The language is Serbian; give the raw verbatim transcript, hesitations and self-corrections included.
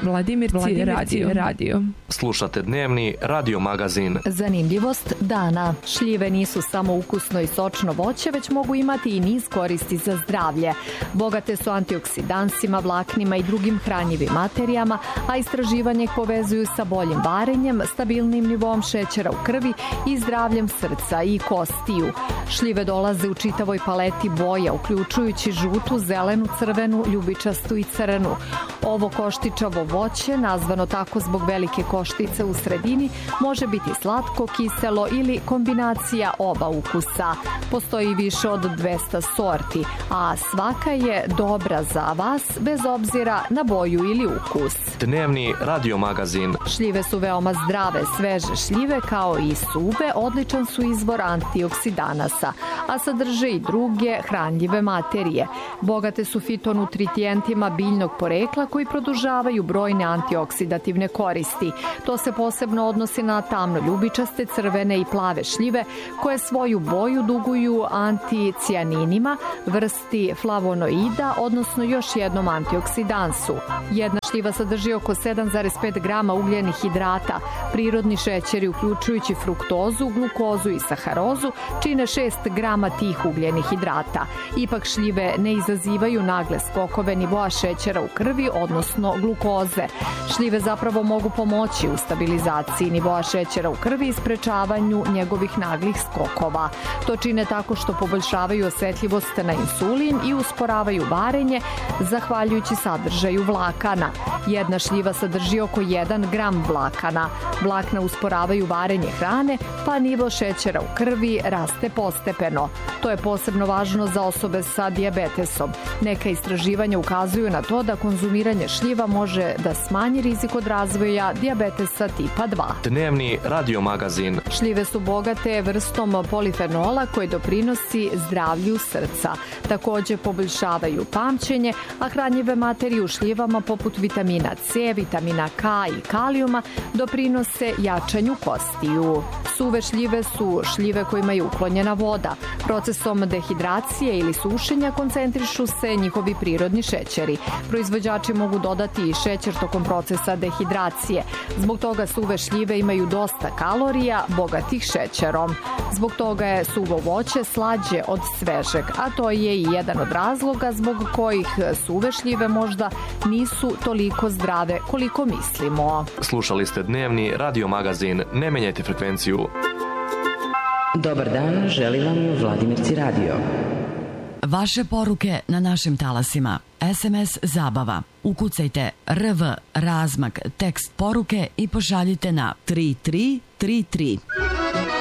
Vladimirci radio. radio. Slušate dnevni radio magazin. Zanimljivost dana. Šljive nisu samo ukusno i sočno voće, već mogu imati i niz koristi za zdravlje. Bogate su antioksidansima, vlaknima i drugim hranjivim materijama, a istraživanje ih povezuju sa boljim varenjem, stabilnim nivom šećera u krvi i zdravljem srca i kostiju. Šljive dolaze u čitavoj paleti boja, uključujući žutu, zelenu, crvenu, ljubičastu i crnu. Ovo koštičavo voće, nazvano tako zbog velike koštice u sredini, može biti slatko, kiselo ili kombinacija oba ukusa. Postoji više od dvesta sorti, a svaka je dobra za vas bez obzira na boju ili ukus. Dnevni radio magazin. Šljive su veoma zdrave, sveže šljive kao i suve odličan su izvor antioksidanasa, a sadrže i druge hranljive materije. Bogate su fitonutritijentima biljnog porekla koji produžavaju brojne antioksidativne koristi. To se posebno odnosi na tamno ljubičaste, crvene i plave šljive koje svoju boju duguju anticijaninima, vrsti flavonoida, odnosno još jednom antioksidansu. Jedna šljiva sadrži oko sedam zarez pet grama ugljenih hidrata. Prirodni šećeri, uključujući fruktozu, glukozu i saharozu, čine šest grama tih ugljenih hidrata. Ipak šljive ne izazivaju nagle skokove nivoa šećera u krvi, odnosno glukoze. Šljive zapravo mogu pomoći u stabilizaciji nivoa šećera u krvi i sprečavanju njegovih naglih skokova. To čine tako što poboljšavaju osetljivost na insulin i usporavaju varenje zahvaljujući sadržaju vlakana. Jedna šljiva sadrži oko jedan gram vlakana. Vlakna usporavaju varenje hrane, pa nivo šećera u krvi raste postepeno. To je posebno važno za osobe sa dijabetesom. Neka istraživanja ukazuju na to da konzumiranje šljiva može da smanji rizik od razvoja dijabetesa tipa dva. Dnevni radio magazin. Šljive su bogate vrstom polifenola koji doprinosi zdravlju srca. Takođe poboljšavaju pamćenje, a hranjive materije u šljivama poput vitamina C, vitamina K i kalijuma doprinose jačanju kostiju. Suve šljive su šljive kojima je uklonjena voda. Procesom dehidracije ili sušenja koncentrišu se njihovi prirodni šećeri. Proizvođači mogu dodati i šećer tokom procesa dehidracije. Zbog toga suve šljive imaju dosta kalorija bogatih šećerom. Zbog toga je suvo voće slađe od svežeg, a to je i jedan od razloga zbog kojih suve šljive možda nisu toliko zdrave koliko mislimo. Slušali ste dnevni radio magazin. Ne menjajte frekvenciju. Dobar dan, želi vam Vladimirci radio. Vaše poruke na našim talasima. es em es zabava. Ukucajte R V razmak tekst poruke i pošaljite na tri tri tri tri.